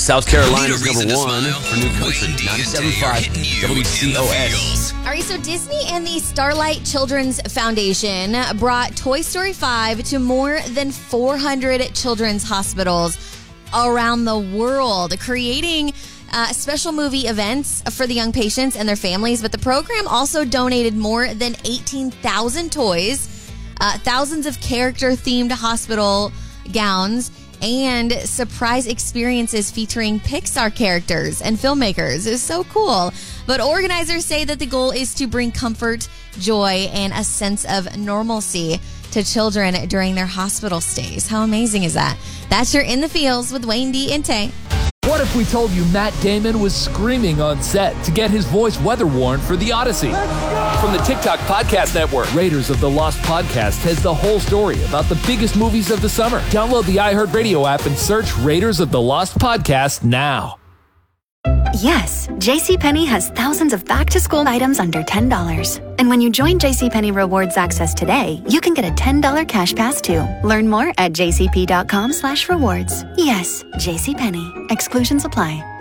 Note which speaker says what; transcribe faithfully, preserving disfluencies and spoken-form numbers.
Speaker 1: South Carolina's number one for New Country, ninety-seven point five W C O S.
Speaker 2: All right, so Disney and the Starlight Children's Foundation brought Toy Story five to more than four hundred children's hospitals around the world, creating uh, special movie events for the young patients and their families. But the program also donated more than eighteen thousand toys, uh, thousands of character-themed hospital gowns, and surprise experiences featuring Pixar characters and filmmakers. It's so cool. But organizers say that the goal is to bring comfort, joy, and a sense of normalcy to children during their hospital stays. How amazing is that? That's your In the Fields with Wayne D. and Tay.
Speaker 3: What if we told you Matt Damon was screaming on set to get his voice weather-worn for The Odyssey? From the TikTok Podcast Network, Raiders of the Lost Podcast has the whole story about the biggest movies of the summer. Download the iHeartRadio app and search Raiders of the Lost Podcast now.
Speaker 4: Yes, JCPenney has thousands of back-to-school items under ten dollars. And when you join JCPenney Rewards Access today, you can get a ten dollars cash pass too. Learn more at jcp.com slash rewards. Yes, JCPenney. Exclusions apply.